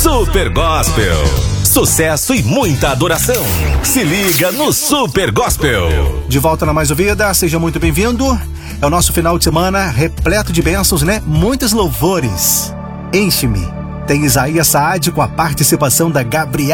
Super Gospel. Sucesso e muita adoração. Se liga no Super Gospel. De volta na Mais Ouvida, seja muito bem-vindo. É o nosso final de semana repleto de bênçãos, né? Muitos louvores. Enche-me. Tem Isaías Saad com a participação da Gabriela.